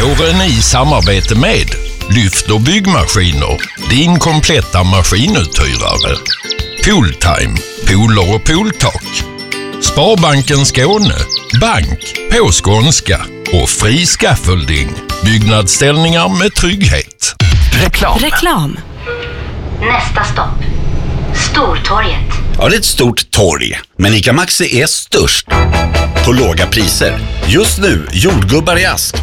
Våren i samarbete med Lyft och byggmaskiner, din kompletta maskinuthyrare. Pooltime, pooler och pooltak. Sparbanken Skåne, bank på skånska och fri scaffolding, byggnadsställningar med trygghet. Reklam. Nästa stopp. Stortorget. Ja, det är ett stort torg, men ICA Maxi är störst på låga priser. Just nu, jordgubbar i ask